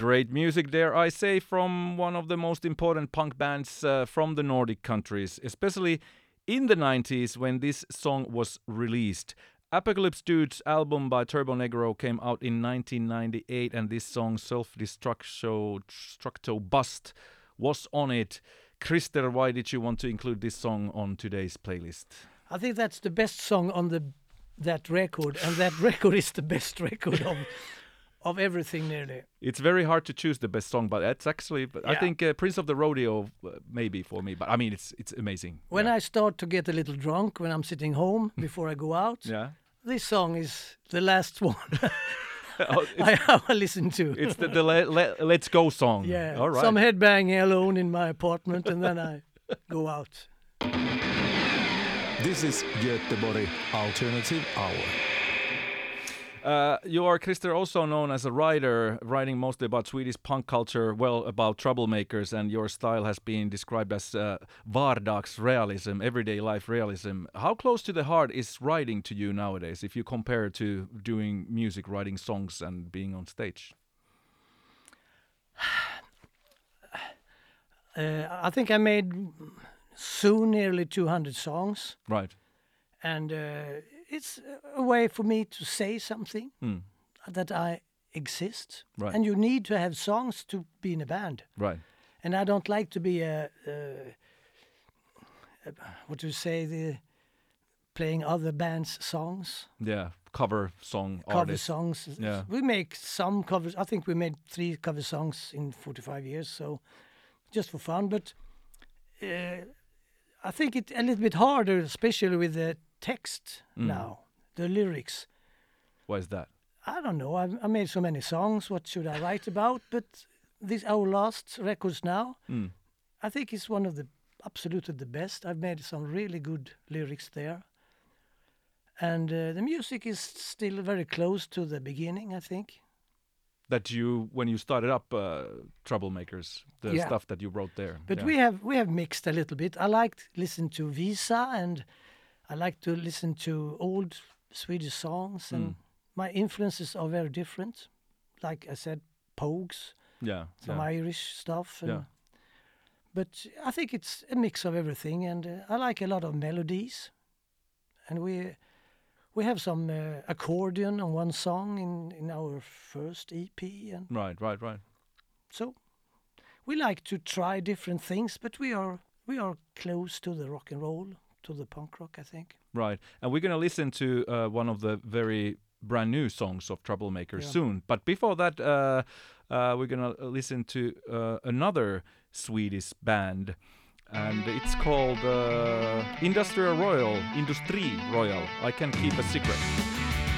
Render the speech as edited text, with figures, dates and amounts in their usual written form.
Great music there, I say, from one of the most important punk bands from the Nordic countries, especially in the 90s when this song was released. Apocalypse Dude's album by Turbo Negro came out in 1998, and this song, Self-Destructo Bust, was on it. Christer, why did you want to include this song on today's playlist? I think that's the best song on that record, and that record is the best record of everything nearly. It's very hard to choose the best song, but it's actually, I think Prince of the Rodeo maybe for me, but I mean it's amazing. When I start to get a little drunk when I'm sitting home before I go out, this song is the last one I listen to. It's the Let's Go song. Yeah, all right. Some headbanging alone in my apartment, and then I go out. This is Göteborg Alternative Hour. You are, Christer, also known as a writer, writing mostly about Swedish punk culture, well, about troublemakers, and your style has been described as vardagsrealism, everyday life realism. How close to the heart is writing to you nowadays, if you compare to doing music, writing songs, and being on stage? I think I made soon nearly 200 songs. Right. And it's a way for me to say something, that I exist. Right. And you need to have songs to be in a band. Right. And I don't like to be playing other bands' songs. Yeah, cover song Cover artist. songs. Yeah. We make some covers. I think we made 3 cover songs in 45 years, so just for fun. But I think it's a little bit harder, especially with the text now, the lyrics. Why is that? I don't know. I made so many songs. What should I write about? But our last records now, I think it's one of the absolutely the best. I've made some really good lyrics there. And the music is still very close to the beginning, I think. That you, when you started up Troublemakers, the stuff that you wrote there. But we have mixed a little bit. I like to listen to Visa, and I like to listen to old Swedish songs, and my influences are very different. Like I said, Pogues, some Irish stuff. But I think it's a mix of everything, and I like a lot of melodies. And we have some accordion on one song in our first EP. And Right. so we like to try different things, but we are close to the rock and roll, to the punk rock, I think. Right. And we're going to listen to one of the very brand new songs of Troublemakers soon. But before that, we're going to listen to another Swedish band. And it's called Industri Royal. I Can't Keep a Secret.